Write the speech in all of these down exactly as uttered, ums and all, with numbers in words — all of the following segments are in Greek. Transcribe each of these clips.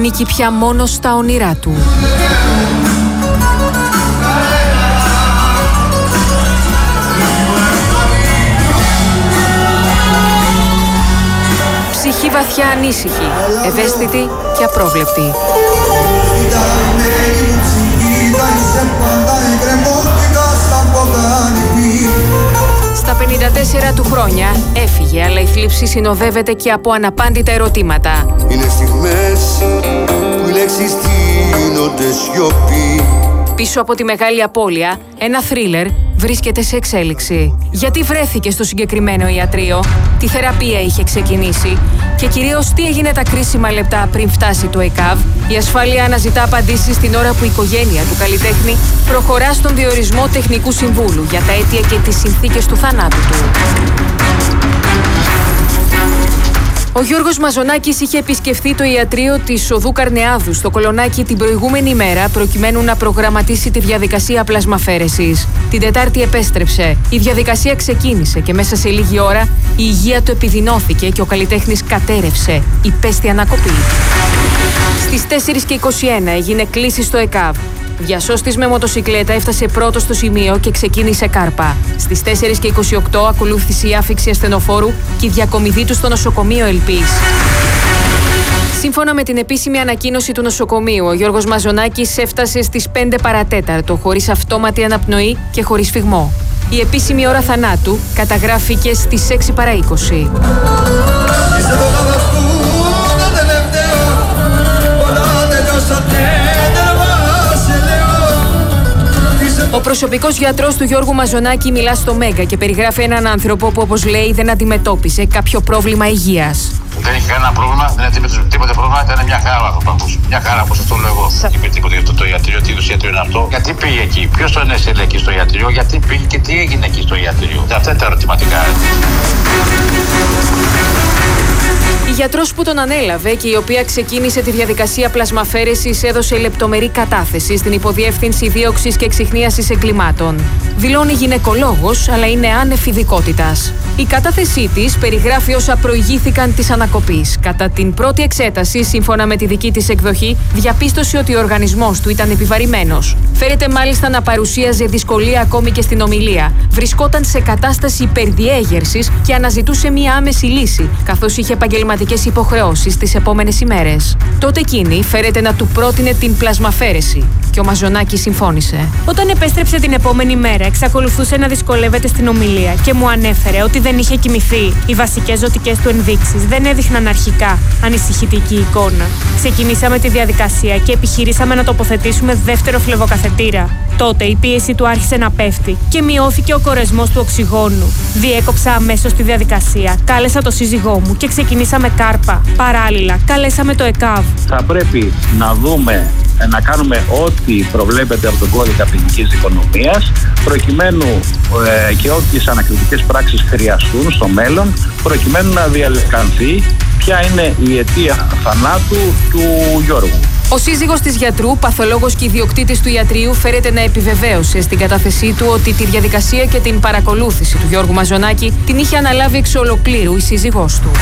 νίκη πια μόνο στα όνειρά του. Ψυχή βαθιά ανήσυχη, ευαίσθητη και απρόβλεπτη. Στα πενήντα τέσσερα του χρόνια έφυγε, αλλά η θλίψη συνοδεύεται και από αναπάντητα ερωτήματα. Είναι στιγμές που οι λέξεις γίνονται σιωπή. Πίσω από τη μεγάλη απώλεια, ένα θρίλερ βρίσκεται σε εξέλιξη. Γιατί βρέθηκε στο συγκεκριμένο ιατρείο, τι θεραπεία είχε ξεκινήσει και κυρίως τι έγινε τα κρίσιμα λεπτά πριν φτάσει το ΕΚΑΒ. Η ασφάλεια αναζητά απαντήσεις την ώρα που η οικογένεια του καλλιτέχνη προχωρά στον διορισμό τεχνικού συμβούλου για τα αίτια και τις συνθήκες του θανάτου του. Ο Γιώργος Μαζονάκης είχε επισκεφθεί το ιατρείο της Οδού Καρνεάδου στο Κολονάκι την προηγούμενη μέρα προκειμένου να προγραμματίσει τη διαδικασία πλασμαφέρεσης. Την Τετάρτη επέστρεψε. Η διαδικασία ξεκίνησε και μέσα σε λίγη ώρα η υγεία του επιδεινώθηκε και ο καλλιτέχνης κατέρευσε. Υπέστη ανακοπή. Στις τέσσερις και είκοσι ένα έγινε κλήση στο ΕΚΑΒ. Διασώστης με μοτοσικλέτα έφτασε πρώτος στο σημείο και ξεκίνησε κάρπα. Στις τέσσερις και είκοσι οκτώ ακολούθησε η άφιξη ασθενοφόρου και η διακομιδή του στο νοσοκομείο Ελπής. Σύμφωνα με την επίσημη ανακοίνωση του νοσοκομείου, ο Γιώργος Μαζονάκης έφτασε στις πέντε παρατέταρτο χωρίς αυτόματη αναπνοή και χωρίς φυγμό. Η επίσημη ώρα θανάτου καταγράφηκε στις έξι παρά είκοσι. Ο προσωπικός γιατρός του Γιώργου Μαζονάκη μιλά στο Μέγκα και περιγράφει έναν άνθρωπο που, όπως λέει, δεν αντιμετώπισε κάποιο πρόβλημα υγείας. Δεν είχε κανένα πρόβλημα, δεν αντιμετώπισε τίποτα πρόβλημα, ήταν μια χαρά ο άνθρωπος. Μια χαρά, όπως αυτό λέω εγώ. Δεν είπε τίποτα για αυτό το ιατρείο, τι είδους ιατρείο είναι αυτό, γιατί πήγε εκεί, ποιος τον έστειλε εκεί στο ιατρείο, γιατί πήγε και τι έγινε εκεί στο ιατρείο. Αυτά είναι τα ερωτηματικά. Η γιατρός που τον ανέλαβε και η οποία ξεκίνησε τη διαδικασία πλασμαφέρεσης έδωσε λεπτομερή κατάθεση στην υποδιεύθυνση δίωξης και εξιχνίασης εγκλημάτων. Δηλώνει γυναικολόγος, αλλά είναι άνευ ειδικότητας. Η κατάθεσή της περιγράφει όσα προηγήθηκαν της ανακοπής. Κατά την πρώτη εξέταση, σύμφωνα με τη δική της εκδοχή, διαπίστωσε ότι ο οργανισμός του ήταν επιβαρημένος. Φέρεται μάλιστα να παρουσίαζε δυσκολία ακόμη και στην ομιλία. Βρισκόταν σε κατάσταση υπερδιέγερσης και αναζητούσε μία άμεση λύση, καθώς είχε επαγγελματικές υποχρεώσεις τις επόμενες ημέρες. Τότε εκείνη φέρεται να του πρότεινε την πλασμαφέρεση και ο Μαζονάκης συμφώνησε. Όταν επέστρεψε την επόμενη μέρα, εξακολουθούσε να δυσκολεύεται στην ομιλία και μου ανέφερε ότι δεν είχε κοιμηθεί. Οι βασικές ζωτικές του ενδείξεις δεν έδειχναν αρχικά ανησυχητική εικόνα. Ξεκινήσαμε τη διαδικασία και επιχειρήσαμε να τοποθετήσουμε δεύτερο φλεβοκαθετήρα. Τότε η πίεση του άρχισε να πέφτει και μειώθηκε ο κορεσμός του οξυγόνου. Διέκοψα αμέσως τη διαδικασία, κάλεσα το σύζυγό μου και ξεκινήσαμε κάρπα. Παράλληλα, καλέσαμε το ΕΚΑΒ. Θα πρέπει να δούμε, να κάνουμε ό,τι προβλέπεται από τον κώδικα ποινικής δικονομίας, προκειμένου ε, και όποιες ανακριτικές πράξεις χρειαστούν στο μέλλον, προκειμένου να διαλεκανθεί ποια είναι η αιτία θανάτου του Γιώργου. Ο σύζυγος της γιατρού, παθολόγος και ιδιοκτήτης του ιατρείου, φέρεται να επιβεβαίωσε στην κατάθεσή του ότι τη διαδικασία και την παρακολούθηση του Γιώργου Μαζονάκη την είχε αναλάβει εξ ολοκλήρου η σύζυγός του.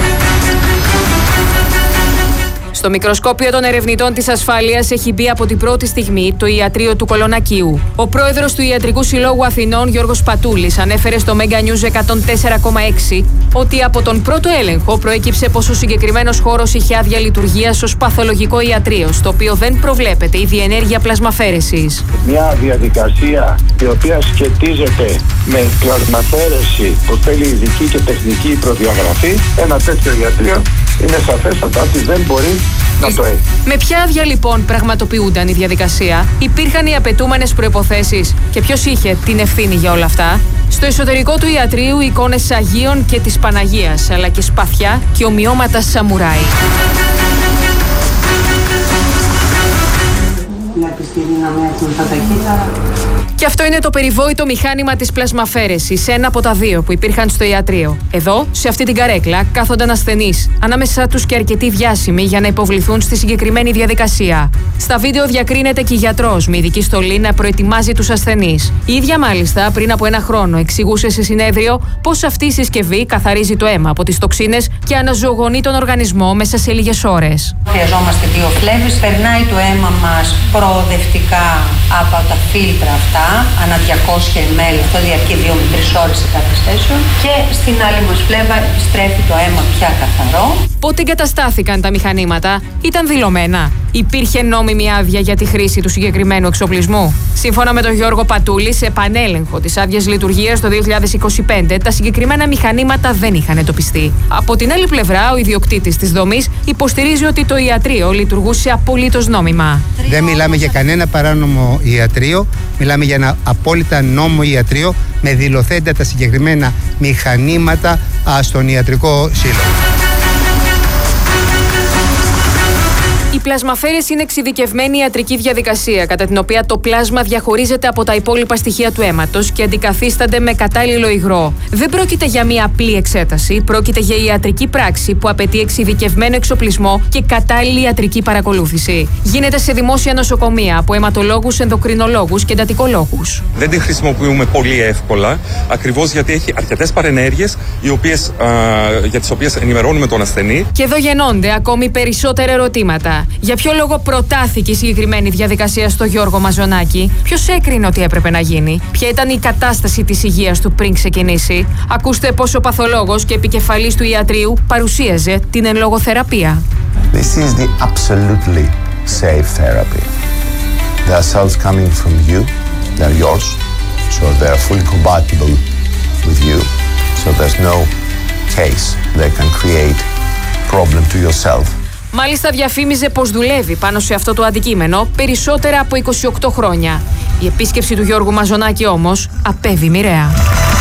Στο μικροσκόπιο των ερευνητών της ασφάλειας έχει μπει από την πρώτη στιγμή το ιατρείο του Κολονακίου. Ο πρόεδρος του Ιατρικού Συλλόγου Αθηνών, Γιώργος Πατούλης, ανέφερε στο Mega News εκατόν τέσσερα κόμμα έξι ότι από τον πρώτο έλεγχο προέκυψε πως ο συγκεκριμένος χώρος είχε άδεια λειτουργίας ως παθολογικό ιατρείο, στο οποίο δεν προβλέπεται η διενέργεια πλασμαφέρεσης. Μια διαδικασία η οποία σχετίζεται με πλασμαφέρεση που θέλει ειδική και τεχνική προδιαγραφή, ένα τέτοιο ιατρείο είναι σαφέστατα ότι δεν μπορεί να το έχει. Με ποια άδεια λοιπόν πραγματοποιούνταν η διαδικασία, υπήρχαν οι απαιτούμενες προϋποθέσεις και ποιος είχε την ευθύνη για όλα αυτά? Στο εσωτερικό του ιατρείου εικόνες Αγίων και της Παναγίας, αλλά και σπαθιά και ομοιώματα σαμουράι. να με έρθουν αυτά τα κύτταρα. Και αυτό είναι το περιβόητο μηχάνημα της πλασμαφαίρεσης, ένα από τα δύο που υπήρχαν στο ιατρείο. Εδώ, σε αυτή την καρέκλα, κάθονταν ασθενείς, ανάμεσά τους και αρκετοί διάσημοι για να υποβληθούν στη συγκεκριμένη διαδικασία. Στα βίντεο διακρίνεται και γιατρός με ειδική στολή να προετοιμάζει τους ασθενείς. Η ίδια μάλιστα πριν από ένα χρόνο εξηγούσε σε συνέδριο πως αυτή η συσκευή καθαρίζει το αίμα από τις τοξίνες και αναζωογονεί τον οργανισμό μέσα σε λίγες ώρες. Χρειαζόμαστε δύο φλέβες, περνάει το αίμα μας προοδευτικά από τα φίλτρα αυτά, ανά διακόσια μιλιλίτρα, αυτό διαρκεί δύο με τρεις ώρες σε κάθε στέσιο, και στην άλλη μας φλέβα επιστρέφει το αίμα πια καθαρό. Πότε εγκαταστάθηκαν τα μηχανήματα? Ήταν δηλωμένα? Υπήρχε νόμιμη άδεια για τη χρήση του συγκεκριμένου εξοπλισμού? Σύμφωνα με τον Γιώργο Πατούλη, σε επανέλεγχο της άδειας λειτουργίας το δύο χιλιάδες είκοσι πέντε, τα συγκεκριμένα μηχανήματα δεν είχαν εντοπιστεί. Από την άλλη πλευρά, ο ιδιοκτήτης της δομής υποστηρίζει ότι το ιατρείο λειτουργούσε απολύτως νόμιμα. Δεν μιλάμε για κανένα παράνομο ιατρείο, μιλάμε για ένα απόλυτα νόμιμο ιατρείο με δηλωθέντα τα συγκεκριμένα μηχανήματα στον ιατρικό σύλλογο. Η πλασμαφέρεση είναι εξειδικευμένη ιατρική διαδικασία, κατά την οποία το πλάσμα διαχωρίζεται από τα υπόλοιπα στοιχεία του αίματος και αντικαθίστανται με κατάλληλο υγρό. Δεν πρόκειται για μία απλή εξέταση, πρόκειται για ιατρική πράξη που απαιτεί εξειδικευμένο εξοπλισμό και κατάλληλη ιατρική παρακολούθηση. Γίνεται σε δημόσια νοσοκομεία από αιματολόγους, ενδοκρινολόγους και εντατικολόγους. Δεν την χρησιμοποιούμε πολύ εύκολα, ακριβώς γιατί έχει αρκετές παρενέργειες για τις οποίες ενημερώνουμε τον ασθενή. Και εδώ γεννώνται ακόμη περισσότερα ερωτήματα. Για ποιο λόγο προτάθηκε η συγκεκριμένη διαδικασία στο Γιώργο Μαζονάκη? Ποιος έκρινε ότι έπρεπε να γίνει? Ποια ήταν η κατάσταση της υγείας του πριν ξεκινήσει? Ακούστε πώς ο παθολόγος και επικεφαλής του ιατρείου παρουσίαζε την εν λόγω θεραπεία. This is the absolutely safe therapy. The cells coming from you, they're yours, so they're fully compatible with you, so there's no case they can create problem to yourself. Μάλιστα διαφήμιζε πως δουλεύει πάνω σε αυτό το αντικείμενο περισσότερα από είκοσι οκτώ χρόνια. Η επίσκεψη του Γιώργου Μαζονάκη όμως απέβη μοιραία.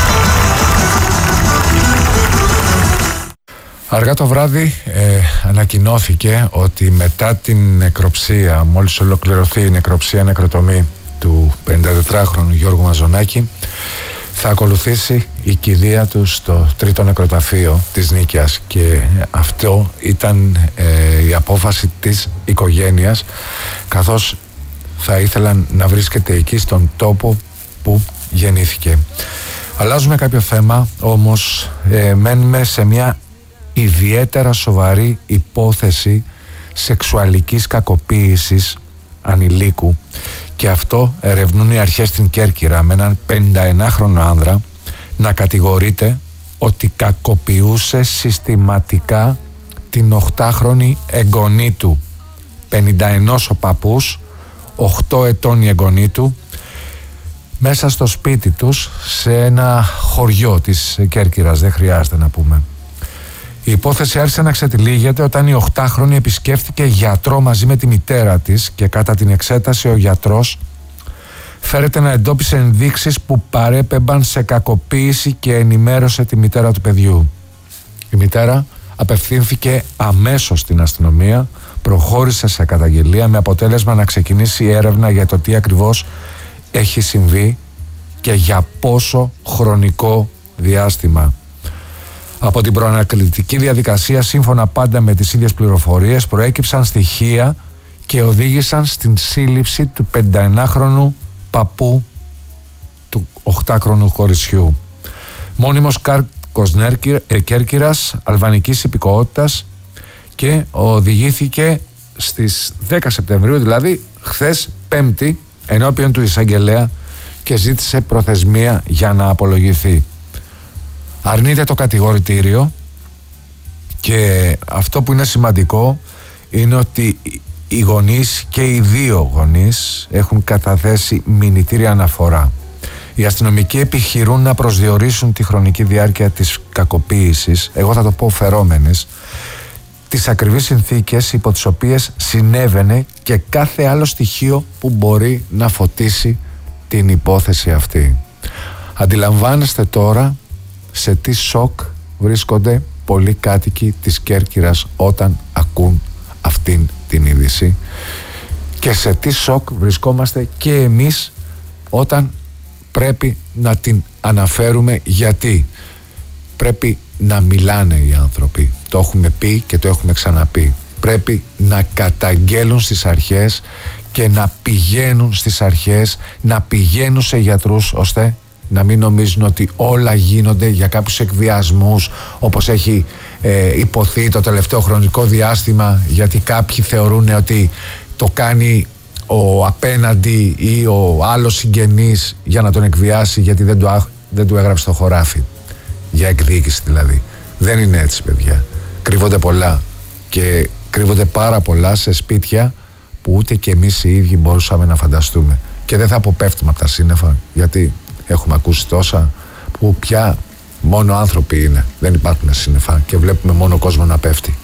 Αργά το βράδυ ε, ανακοινώθηκε ότι μετά την νεκροψία, μόλις ολοκληρωθεί η νεκροψία νεκροτομή του πενηντατετράχρονου Γιώργου Μαζονάκη, θα ακολουθήσει η κηδεία του στο τρίτο νεκροταφείο της Νίκαιας, και αυτό ήταν ε, η απόφαση της οικογένειας, καθώς θα ήθελαν να βρίσκεται εκεί στον τόπο που γεννήθηκε. Αλλάζουμε κάποιο θέμα, όμως ε, μένουμε σε μια ιδιαίτερα σοβαρή υπόθεση σεξουαλικής κακοποίησης ανηλίκου, και αυτό ερευνούν οι αρχές στην Κέρκυρα, με έναν πενηνταενάχρονο άνδρα να κατηγορείται ότι κακοποιούσε συστηματικά την οχτάχρονη εγγονή του. πενήντα ένα ο παππούς, οκτώ ετών η εγγονή του, μέσα στο σπίτι τους σε ένα χωριό της Κέρκυρας, δεν χρειάζεται να πούμε. Η υπόθεση άρχισε να ξετυλίγεται όταν η οχτάχρονη επισκέφθηκε γιατρό μαζί με τη μητέρα της, και κατά την εξέταση ο γιατρός φέρεται να εντόπισε ενδείξεις που παρέπεμπαν σε κακοποίηση και ενημέρωσε τη μητέρα του παιδιού. Η μητέρα απευθύνθηκε αμέσως στην αστυνομία, προχώρησε σε καταγγελία με αποτέλεσμα να ξεκινήσει η έρευνα για το τι ακριβώς έχει συμβεί και για πόσο χρονικό διάστημα. Από την προανακριτική διαδικασία, σύμφωνα πάντα με τις ίδιες πληροφορίες, προέκυψαν στοιχεία και οδήγησαν στην σύλληψη του πενηνταενάχρονου παππού του οχτάχρονου κοριτσιού. Μόνιμος κάρκος Κέρκυρας, αλβανικής υπηκοότητας, και οδηγήθηκε στις δέκα Σεπτεμβρίου, δηλαδή χθες Πέμπτη, ενώπιον του εισαγγελέα και ζήτησε προθεσμία για να απολογηθεί. Αρνείται το κατηγορητήριο, και αυτό που είναι σημαντικό είναι ότι οι γονείς και οι δύο γονείς έχουν καταθέσει μηνυτήρια αναφορά. Οι αστυνομικοί επιχειρούν να προσδιορίσουν τη χρονική διάρκεια της κακοποίησης, εγώ θα το πω φερόμενης, τις ακριβείς συνθήκες υπό τις οποίες συνέβαινε και κάθε άλλο στοιχείο που μπορεί να φωτίσει την υπόθεση αυτή. Αντιλαμβάνεστε τώρα σε τι σοκ βρίσκονται πολλοί κάτοικοι της Κέρκυρας όταν ακούν αυτήν την είδηση, και σε τι σοκ βρισκόμαστε και εμείς όταν πρέπει να την αναφέρουμε, γιατί πρέπει να μιλάνε οι άνθρωποι. Το έχουμε πει και το έχουμε ξαναπεί. Πρέπει να καταγγέλουν στις αρχές και να πηγαίνουν στις αρχές, να πηγαίνουν σε γιατρούς, ώστε να μην νομίζουν ότι όλα γίνονται για κάποιους εκβιασμούς, όπως έχει ε, υποθεί το τελευταίο χρονικό διάστημα, γιατί κάποιοι θεωρούν ότι το κάνει ο απέναντι ή ο άλλος συγγενής για να τον εκβιάσει, γιατί δεν του, δεν του έγραψε το χωράφι, για εκδίκηση δηλαδή. Δεν είναι έτσι, παιδιά. Κρύβονται πολλά και κρύβονται πάρα πολλά σε σπίτια που ούτε και εμείς οι ίδιοι μπορούσαμε να φανταστούμε. Και δεν θα αποπέφτουμε από τα σύννεφα, γιατί έχουμε ακούσει τόσα που πια μόνο άνθρωποι είναι. Δεν υπάρχουν σύννεφα και βλέπουμε μόνο κόσμο να πέφτει.